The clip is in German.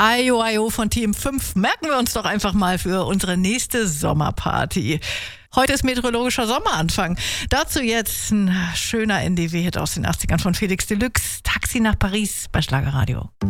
Ayo Ayo von Team 5 merken wir uns doch einfach mal für unsere nächste Sommerparty. Heute ist meteorologischer Sommeranfang. Dazu jetzt ein schöner NDW-Hit aus den 80ern von Felix Deluxe. Taxi nach Paris bei Schlagerradio.